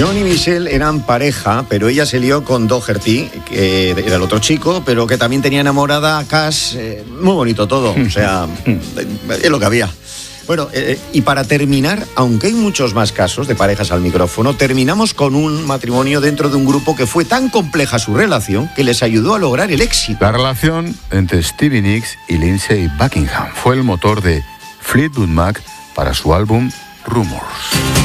John y Michelle eran pareja, pero ella se lió con Doherty, que era el otro chico, pero que también tenía enamorada a Cash. Muy bonito todo, o sea, es lo que había. Bueno, y para terminar, aunque hay muchos más casos de parejas al micrófono, terminamos con un matrimonio dentro de un grupo que fue tan compleja su relación que les ayudó a lograr el éxito. La relación entre Stevie Nicks y Lindsey Buckingham fue el motor de Fleetwood Mac para su álbum Rumors.